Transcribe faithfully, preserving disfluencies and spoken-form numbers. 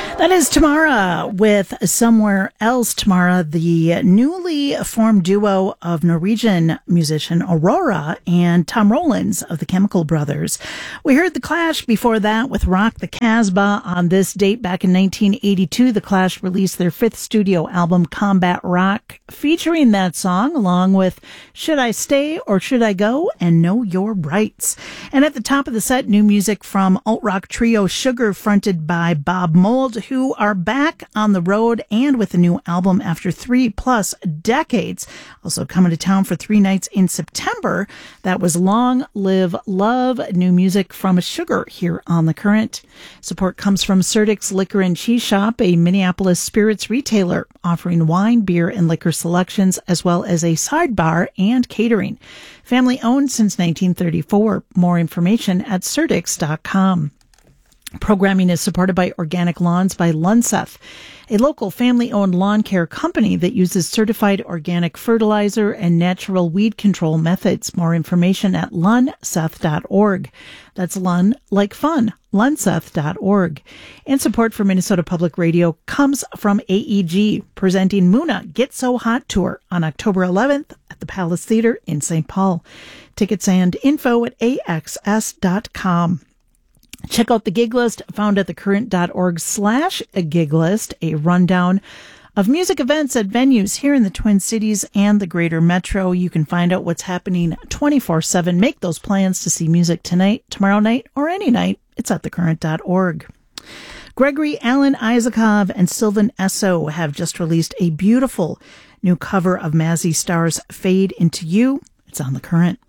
That is Tamara with Somewhere Else. Tamara, the newly formed duo of Norwegian musician Aurora and Tom Rollins of the Chemical Brothers. We heard The Clash before that with Rock the Casbah. On this date back in nineteen eighty-two, The Clash released their fifth studio album, Combat Rock, featuring that song along with Should I Stay or Should I Go and Know Your Rights. And at the top of the set, new music from alt-rock trio Sugar, fronted by Bob Mould, who are back on the road and with a new album after three plus decades. Also coming to town for three nights in September. That was Long Live Love, new music from Sugar here on The Current. Support comes from Surdyk's Liquor and Cheese Shop, a Minneapolis spirits retailer offering wine, beer, and liquor selections, as well as a sidebar and catering. Family owned since nineteen thirty-four. More information at surdyks dot com. Programming is supported by Organic Lawns by Lunseth, a local family-owned lawn care company that uses certified organic fertilizer and natural weed control methods. More information at lunseth dot org. That's Lun like fun, lunseth dot org. And support for Minnesota Public Radio comes from A E G, presenting Muna Get So Hot Tour on October eleventh at the Palace Theater in Saint Paul. Tickets and info at A X S dot com. Check out the gig list found at thecurrent.org slash gig list, a rundown of music events at venues here in the Twin Cities and the greater metro. You can find out what's happening twenty-four seven. Make those plans to see music tonight, tomorrow night, or any night. It's at thecurrent dot org. Gregory Alan Isakov and Sylvan Esso have just released a beautiful new cover of Mazzy Star's Fade Into You. It's on The Current.